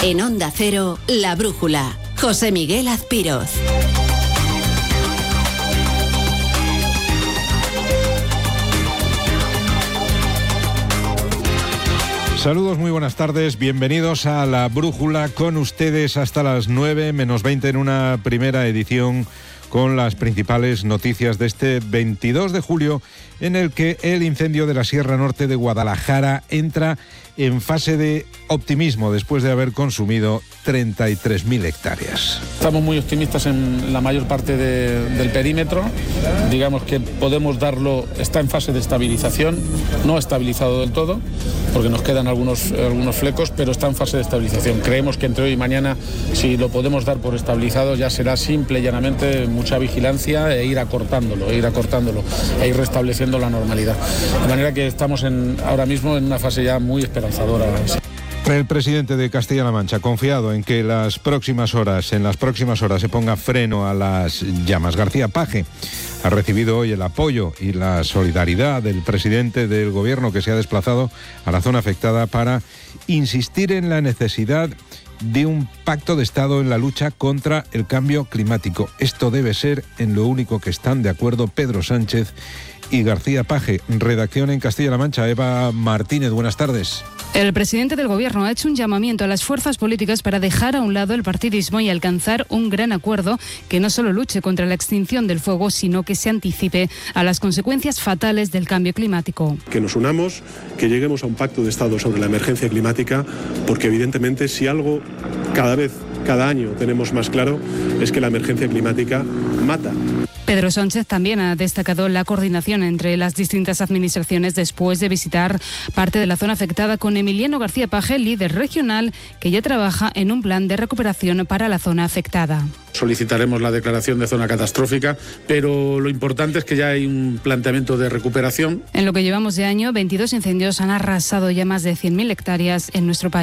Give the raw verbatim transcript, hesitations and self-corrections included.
En Onda Cero, La Brújula. José Miguel Azpiroz. Saludos, muy buenas tardes, bienvenidos a La Brújula, con ustedes hasta las nueve menos veinte en una primera edición con las principales noticias de este veintidós de julio, en el que el incendio de la Sierra Norte de Guadalajara entra en fase de optimismo después de haber consumido treinta y tres mil hectáreas. Estamos muy optimistas en la mayor parte de, del perímetro. Digamos que podemos darlo, está en fase de estabilización, no estabilizado del todo, porque nos quedan algunos, algunos flecos, pero está en fase de estabilización. Creemos que entre hoy y mañana, si lo podemos dar por estabilizado, ya será simple y llanamente mucha vigilancia e ir acortándolo, e ir acortándolo, e ir restableciendo la normalidad. De manera que estamos en, ahora mismo en una fase ya muy esperanzadora. El presidente de Castilla-La Mancha, confiado en que las próximas horas, en las próximas horas se ponga freno a las llamas. García Paje ha recibido hoy el apoyo y la solidaridad del presidente del gobierno, que se ha desplazado a la zona afectada para insistir en la necesidad de un pacto de Estado en la lucha contra el cambio climático. Esto debe ser en lo único que están de acuerdo Pedro Sánchez y García Paje. Redacción en Castilla-La Mancha, Eva Martínez, buenas tardes. El presidente del Gobierno ha hecho un llamamiento a las fuerzas políticas para dejar a un lado el partidismo y alcanzar un gran acuerdo que no solo luche contra la extinción del fuego, sino que se anticipe a las consecuencias fatales del cambio climático. Que nos unamos, que lleguemos a un pacto de Estado sobre la emergencia climática, porque evidentemente si algo cada vez, cada año tenemos más claro, es que la emergencia climática mata. Pedro Sánchez también ha destacado la coordinación entre las distintas administraciones después de visitar parte de la zona afectada con Emiliano García Paje, líder regional, que ya trabaja en un plan de recuperación para la zona afectada. Solicitaremos la declaración de zona catastrófica, pero lo importante es que ya hay un planteamiento de recuperación. En lo que llevamos de año, veintidós incendios han arrasado ya más de cien mil hectáreas en nuestro país.